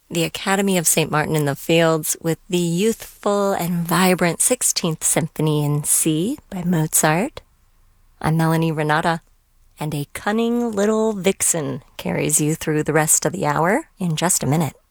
the Academy of St. Martin in the Fields with the youthful and vibrant 16th Symphony in C by Mozart. I'm Melanie Renata, and a cunning little vixen carries you through the rest of the hour in just a minute.